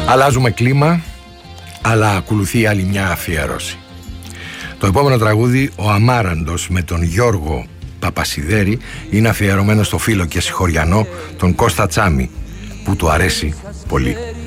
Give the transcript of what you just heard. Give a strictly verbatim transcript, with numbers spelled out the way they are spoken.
Αλλάζουμε κλίμα, αλλά ακολουθεί άλλη μια αφιέρωση. Το επόμενο τραγούδι, ο Αμάραντος, με τον Γιώργο Παπασιδέρη, είναι αφιερωμένο στο φίλο και συγχωριανό τον Κώστα Τσάμι, που του αρέσει πολύ.